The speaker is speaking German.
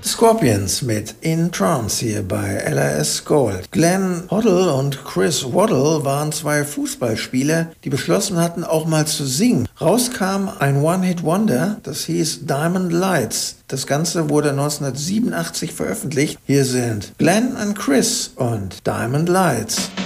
Scorpions mit In Trance hier bei LRS Gold. Glenn Hoddle und Chris Waddle waren zwei Fußballspieler, die beschlossen hatten, auch mal zu singen. Rauskam ein One-Hit-Wonder, das hieß Diamond Lights. Das Ganze wurde 1987 veröffentlicht. Hier sind Glenn und Chris und Diamond Lights.